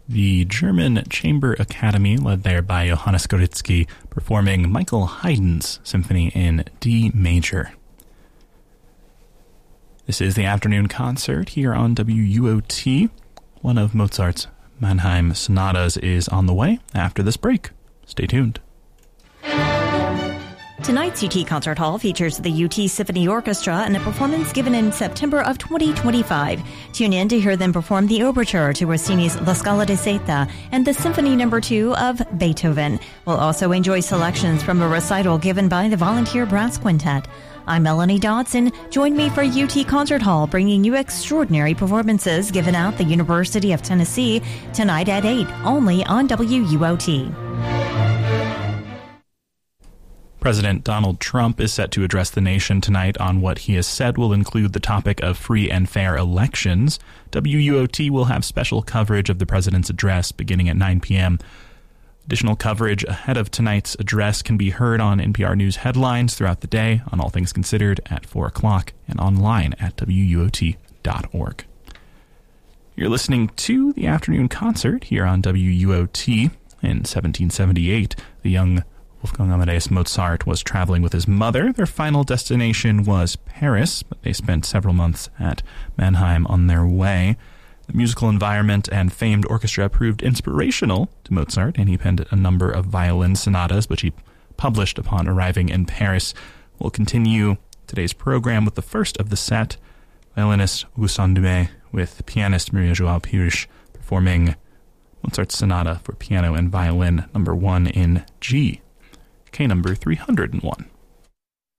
the German Chamber Academy, led there by Johannes Goritzky, performing Michael Haydn's Symphony in D major. This is the afternoon concert here on WUOT. One of Mozart's Mannheim sonatas is on the way after this break. Stay tuned. Tonight's UT Concert Hall features the UT Symphony Orchestra and a performance given in September of 2025. Tune in to hear them perform the overture to Rossini's La Scala di Seta and the Symphony No. 2 of Beethoven. We'll also enjoy selections from a recital given by the Volunteer Brass Quintet. I'm Melanie Dodson. Join me for UT Concert Hall, bringing you extraordinary performances given at the University of Tennessee tonight at 8, only on WUOT. President Donald Trump is set to address the nation tonight on what he has said will include the topic of free and fair elections. WUOT will have special coverage of the president's address beginning at 9 p.m. Additional coverage ahead of tonight's address can be heard on NPR News headlines throughout the day, on All Things Considered at 4 o'clock, and online at WUOT.org. You're listening to the afternoon concert here on WUOT. In 1778, the young Wolfgang Amadeus Mozart was traveling with his mother. Their final destination was Paris, but they spent several months at Mannheim on their way. The musical environment and famed orchestra proved inspirational to Mozart, and he penned a number of violin sonatas, which he published upon arriving in Paris. We'll continue today's program with the first of the set, violinist Augustin Dumay with pianist Maria João Pires performing Mozart's Sonata for Piano and Violin No. 1 in G, K number 301.